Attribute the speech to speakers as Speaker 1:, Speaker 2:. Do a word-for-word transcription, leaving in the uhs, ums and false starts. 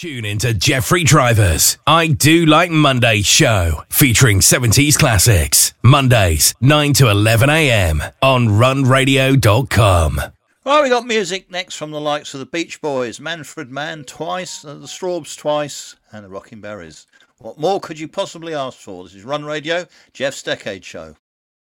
Speaker 1: Tune into Jeffrey Driver's I Do Like Mondays show, featuring seventies classics. Mondays, nine to eleven a.m. on run radio dot com.
Speaker 2: Right, we got music next from the likes of the Beach Boys, Manfred Mann twice, uh, the Strawbs twice, and the Rocking Berries. What more could you possibly ask for? This is Run Radio, Jeff's Decade Show.